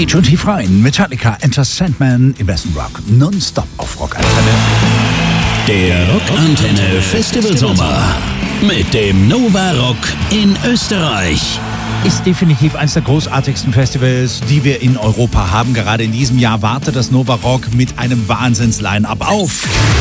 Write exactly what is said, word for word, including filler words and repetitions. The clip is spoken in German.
Age und Tief rein. Metallica, Enter Sandman im besten Rock. Nonstop auf Rockantenne. Der Rockantenne Festival Sommer mit dem Nova Rock in Österreich. Ist definitiv eines der großartigsten Festivals, die wir in Europa haben. Gerade in diesem Jahr wartet das Nova Rock mit einem Wahnsinns-Line-Up auf.